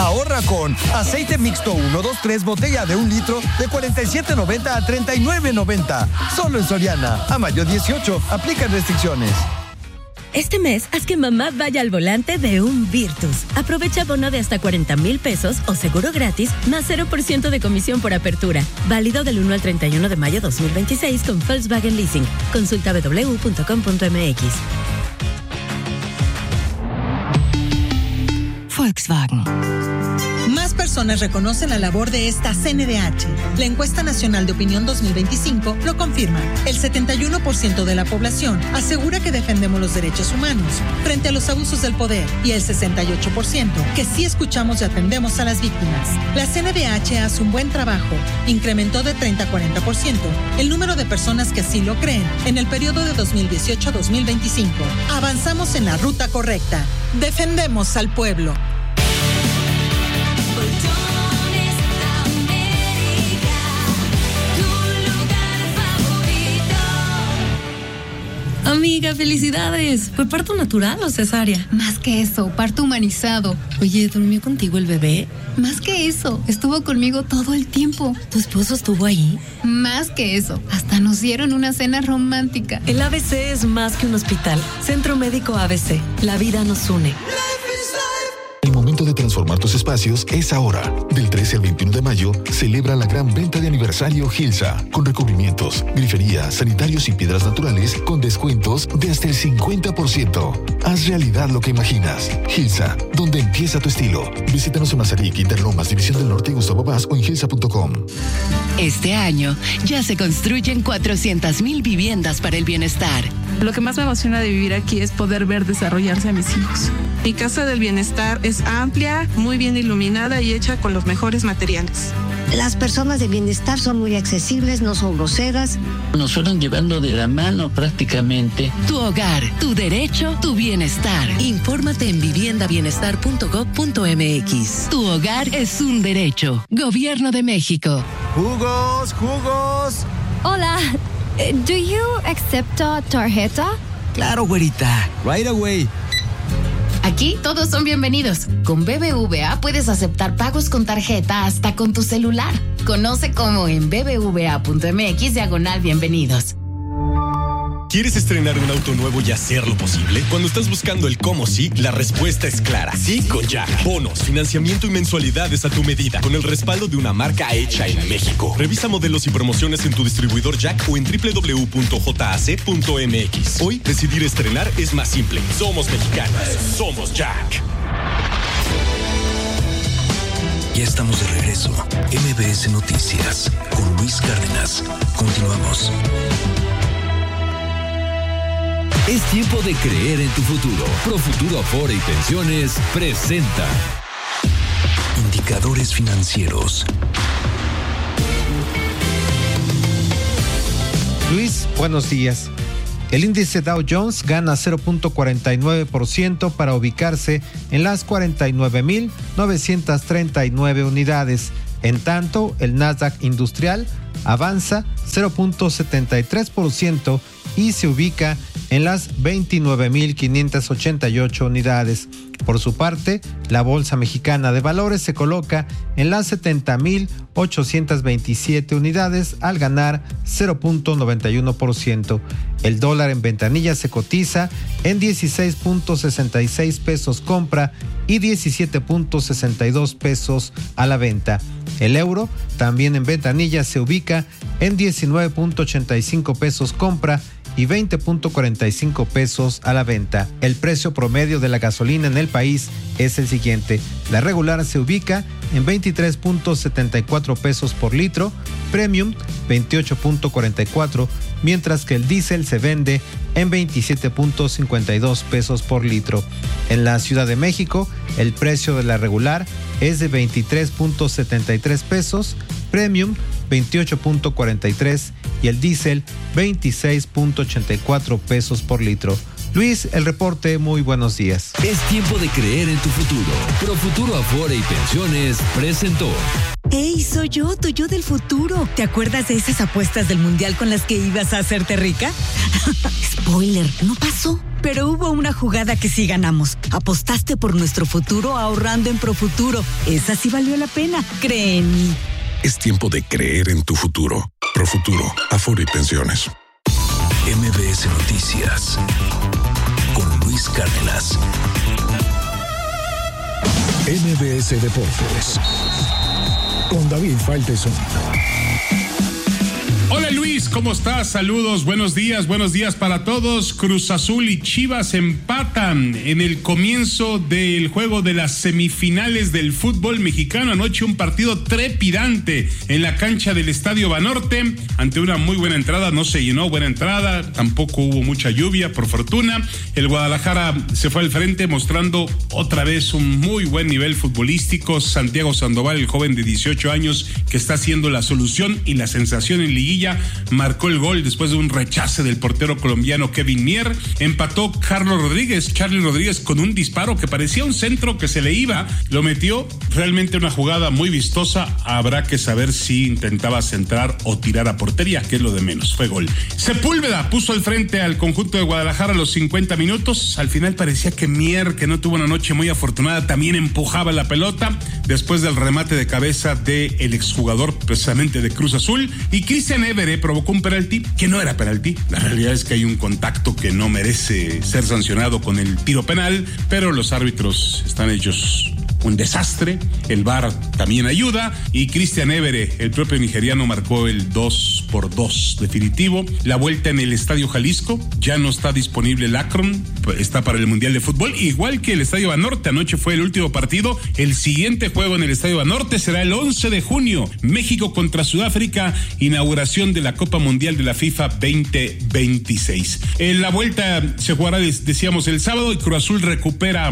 Ahorra con aceite mixto 1, 2, 3, botella de 1 litro de $47.90 a $39.90. Solo en Soriana. A mayo 18. Aplican restricciones. Este mes, haz que mamá vaya al volante de un Virtus. Aprovecha bono de hasta 40,000 pesos o seguro gratis, más 0% de comisión por apertura. Válido del 1 al 31 de mayo 2026 con Volkswagen Leasing. Consulta www.com.mx. Volkswagen. Más personas reconocen la labor de esta CNDH. La encuesta nacional de opinión 2025 lo confirma. El 71% de la población asegura que defendemos los derechos humanos frente a los abusos del poder y el 68% que sí escuchamos y atendemos a las víctimas. La CNDH hace un buen trabajo. Incrementó de 30 a 40% el número de personas que así lo creen en el periodo de 2018 a 2025. Avanzamos en la ruta correcta. Defendemos al pueblo. Amiga, felicidades. ¿Fue parto natural o cesárea? Más que eso, parto humanizado. Oye, ¿durmió contigo el bebé? Más que eso, estuvo conmigo todo el tiempo. ¿Tu esposo estuvo ahí? Más que eso, hasta nos dieron una cena romántica. El ABC es más que un hospital. Centro Médico ABC. La vida nos une. El momento de transformar tus espacios es ahora. Del 13 al 21 de mayo, celebra la gran venta de aniversario Gilsa, con recubrimientos, grifería, sanitarios y piedras naturales con descuentos de hasta el 50%. Haz realidad lo que imaginas. Gilsa, donde empieza tu estilo. Visítanos en Mazarik, Interlomas, División del Norte y Gustavo Vaz o en gilsa.com. Este año ya se construyen 400,000 viviendas para el bienestar. Lo que más me emociona de vivir aquí es poder ver desarrollarse a mis hijos. Mi casa del bienestar es amplia, muy bien iluminada y hecha con los mejores materiales. Las personas de bienestar son muy accesibles, no son groseras. Nos fueron llevando de la mano prácticamente. Tu hogar, tu derecho, tu bienestar. Infórmate en viviendabienestar.gov.mx. Tu hogar es un derecho. Gobierno de México. ¡Jugos! Hola, ¿do you accept tarjeta? Claro, güerita. Right away. Aquí todos son bienvenidos. Con BBVA puedes aceptar pagos con tarjeta hasta con tu celular. Conoce cómo en bbva.mx/bienvenidos. ¿Quieres estrenar un auto nuevo y hacerlo posible? Cuando estás buscando el cómo sí, la respuesta es clara. Sí con Jack. Bonos, financiamiento y mensualidades a tu medida, con el respaldo de una marca hecha en México. Revisa modelos y promociones en tu distribuidor Jack o en www.jac.mx. Hoy, decidir estrenar es más simple. Somos mexicanos. Somos Jack. Ya estamos de regreso. MBS Noticias con Luis Cárdenas. Continuamos. Es tiempo de creer en tu futuro. Profuturo Afore y Pensiones presenta Indicadores financieros. Luis, buenos días. El índice Dow Jones gana 0.49% para ubicarse en las 49.939 unidades. En tanto, el Nasdaq Industrial avanza 0.73% y se ubica en las 29.588 unidades. Por su parte, la Bolsa Mexicana de Valores se coloca en las 70.827 unidades al ganar 0.91%. El dólar en ventanilla se cotiza en 16.66 pesos compra y 17.62 pesos a la venta. El euro, también en ventanilla, se ubica en 19.85 pesos compra y 20.45 pesos a la venta. El precio promedio de la gasolina en el país es el siguiente. La regular se ubica en 23.74 pesos por litro, premium 28.44, mientras que el diésel se vende en 27.52 pesos por litro. En la Ciudad de México, el precio de la regular es de 23.73 pesos, premium 28.43 y el diésel 26.84 pesos por litro. Luis, el reporte, muy buenos días. Es tiempo de creer en tu futuro. Profuturo Afore y Pensiones presentó ¡Ey, soy yo, tu yo del futuro! ¿Te acuerdas de esas apuestas del Mundial con las que ibas a hacerte rica? Spoiler, no pasó. Pero hubo una jugada que sí ganamos. Apostaste por nuestro futuro ahorrando en Profuturo. Esa sí valió la pena, cree en mí. Es tiempo de creer en tu futuro. Profuturo, Afore y Pensiones. MBS Noticias con Luis Cárdenas. MBS Deportes con David Faitelson. Hola Luis, ¿cómo estás? Saludos, buenos días para todos. Cruz Azul y Chivas empatan en el comienzo del juego de las semifinales del fútbol mexicano. Anoche un partido trepidante en la cancha del Estadio Banorte, ante una muy buena entrada, no se llenó, buena entrada, tampoco hubo mucha lluvia, por fortuna. El Guadalajara se fue al frente mostrando otra vez un muy buen nivel futbolístico. Santiago Sandoval, el joven de 18 años que está siendo la solución y la sensación en liguilla, marcó el gol después de un rechace del portero colombiano Kevin Mier. Empató Charlie Rodríguez con un disparo que parecía un centro que se le iba, lo metió. Realmente una jugada muy vistosa. Habrá que saber si intentaba centrar o tirar a portería, que es lo de menos. Fue gol. Sepúlveda puso al frente al conjunto de Guadalajara a los 50 minutos. Al final parecía que Mier, que no tuvo una noche muy afortunada, también empujaba la pelota después del remate de cabeza del exjugador precisamente de Cruz Azul. Y Christian Évere provocó un penalti que no era penalti. La realidad es que hay un contacto que no merece ser sancionado con el tiro penal, pero los árbitros están hechos un desastre. El VAR también ayuda y Christian Évere, el propio nigeriano, marcó el 2-2 definitivo. La vuelta en el Estadio Jalisco, ya no está disponible el Akron, está para el Mundial de Fútbol, igual que el Estadio Banorte. Anoche fue el último partido. El siguiente juego en el Estadio Banorte será el 11 de junio, México contra Sudáfrica, inauguración de la Copa Mundial de la FIFA 2026. En la vuelta se jugará, decíamos, el sábado, y Cruz Azul recupera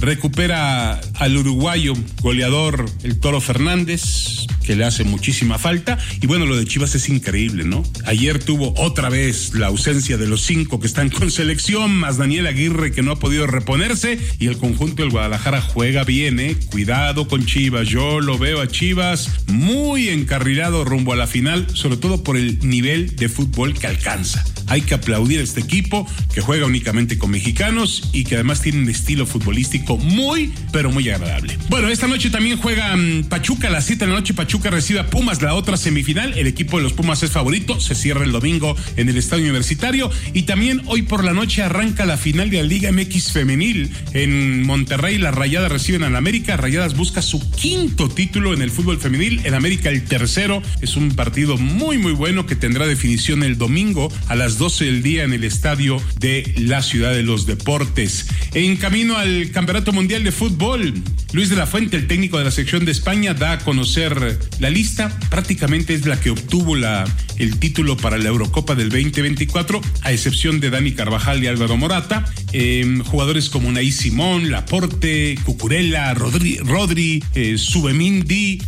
al uruguayo goleador, el Toro Fernández, que le hace muchísima falta. Y bueno, lo de Chivas es increíble, ¿no? Ayer tuvo otra vez la ausencia de los 5 que están con selección, más Daniel Aguirre, que no ha podido reponerse, y el conjunto del Guadalajara juega bien, ¿eh? Cuidado con Chivas. Yo lo veo a Chivas muy encarrilado rumbo a la final, sobre todo por el nivel de fútbol que alcanza. Hay que aplaudir a este equipo que juega únicamente con mexicanos y que además tiene un estilo futbolístico muy, pero muy agradable. Bueno, esta noche también juega Pachuca a las 7 de la noche. Pachuca recibe a Pumas, la otra semifinal. El equipo de los Pumas es favorito. Se cierra el domingo en el Estadio Universitario. Y también hoy por la noche arranca la final de la Liga MX Femenil. En Monterrey, las Rayadas reciben al América. Rayadas busca su 5º título en el fútbol femenil. El América el 3º. Es un partido muy, muy bueno que tendrá definición el domingo a las 12 del día en el estadio de la Ciudad de los Deportes. En camino al Campeonato Mundial de Fútbol, Luis de la Fuente, el técnico de la sección de España, da a conocer la lista. Prácticamente es la que obtuvo el título para la Eurocopa del 2024, a excepción de Dani Carvajal y Álvaro Morata. Jugadores como Unai Simón, Laporte, Cucurella, Rodri, Subemindi,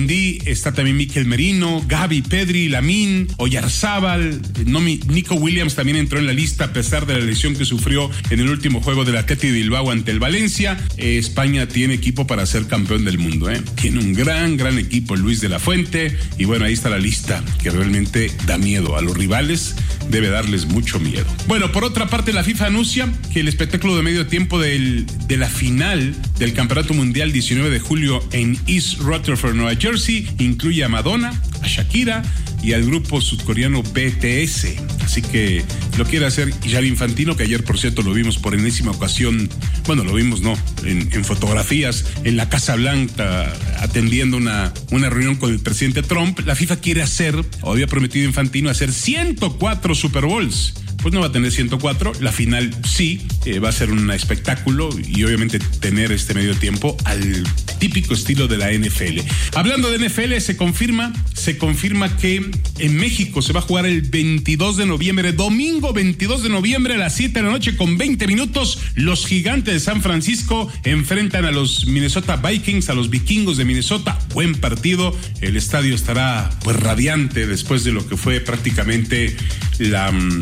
está también Mikel Merino, Gavi, Pedri, Lamine, Oyarzábal, Nico Williams también entró en la lista a pesar de la lesión que sufrió en el último juego del Athletic de Bilbao ante el Valencia. España tiene equipo para ser campeón del mundo, ¿eh? Tiene un gran equipo Luis de la Fuente, y bueno, ahí está la lista que realmente da miedo a los rivales, debe darles mucho miedo. Bueno, por otra parte, la FIFA anuncia que el espectáculo de medio tiempo de la final del Campeonato Mundial 19 de julio en East Rutherford, Nueva Jersey, incluye a Madonna, a Shakira y al grupo sudcoreano BTS. Así que lo quiere hacer Gianni Infantino, que ayer, por cierto, lo vimos por enésima ocasión. Bueno, lo vimos, no, en fotografías en la Casa Blanca atendiendo una reunión con el presidente Trump. La FIFA quiere hacer, o había prometido Infantino, hacer 104 Super Bowls. Pues no va a tener 104, la final sí, va a ser un espectáculo y obviamente tener este medio tiempo al típico estilo de la NFL. Hablando de NFL, se confirma que en México se va a jugar el 22 de noviembre, domingo 22 de noviembre a las 7 de la noche con 20 minutos. Los Gigantes de San Francisco enfrentan a los Minnesota Vikings, a los Vikingos de Minnesota. Buen partido, el estadio estará pues radiante después de lo que fue prácticamente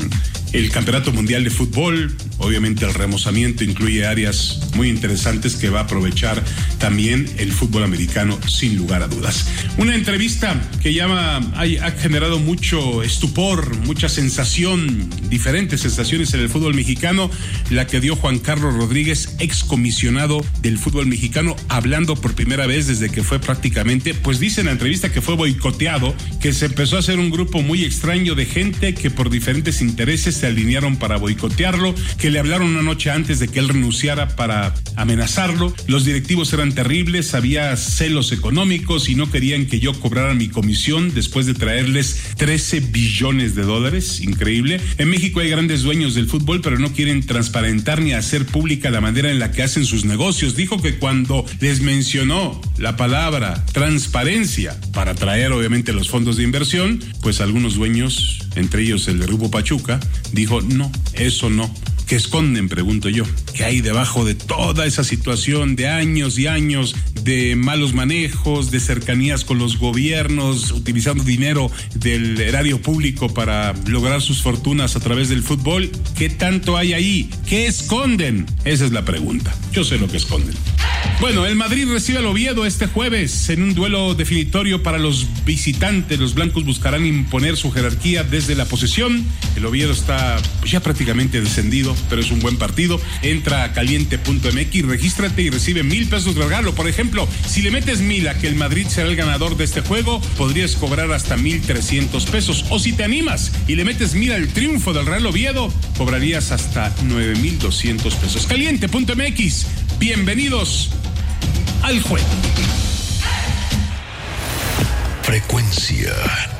el Campeonato Mundial de Fútbol. Obviamente el remozamiento incluye áreas muy interesantes que va a aprovechar también el fútbol americano, sin lugar a dudas. Una entrevista que ha generado mucho estupor, mucha sensación, diferentes sensaciones en el fútbol mexicano, la que dio Juan Carlos Rodríguez, excomisionado del fútbol mexicano, hablando por primera vez desde que fue prácticamente, pues dice en la entrevista que fue boicoteado, que se empezó a hacer un grupo muy extraño de gente que por diferentes intereses se alinearon para boicotearlo, que le hablaron una noche antes de que él renunciara para amenazarlo. Los directivos eran terribles, había celos económicos y no querían que yo cobrara mi comisión después de traerles 13 billones de dólares. Increíble. En México hay grandes dueños del fútbol, pero no quieren transparentar ni hacer pública la manera en la que hacen sus negocios. Dijo que cuando les mencionó la palabra transparencia para traer obviamente los fondos de inversión, pues algunos dueños, entre ellos el de Grupo Pachuca, dijo no, eso no. ¿Qué esconden? Pregunto yo. ¿Qué hay debajo de toda esa situación de años y años de malos manejos, de cercanías con los gobiernos, utilizando dinero del erario público para lograr sus fortunas a través del fútbol? ¿Qué tanto hay ahí? ¿Qué esconden? Esa es la pregunta. Yo sé lo que esconden. Bueno, el Madrid recibe al Oviedo este jueves en un duelo definitorio para los visitantes. Los blancos buscarán imponer su jerarquía desde la posesión. El Oviedo está ya prácticamente descendido, pero es un buen partido. Entra a caliente.mx, regístrate y recibe 1,000 pesos de regalo. Por ejemplo, si le metes 1,000 a que el Madrid será el ganador de este juego, podrías cobrar hasta 1,300 pesos. O si te animas y le metes 1,000 al triunfo del Real Oviedo, cobrarías hasta 9,200 pesos. Caliente.mx, bienvenidos al juego. Frecuencia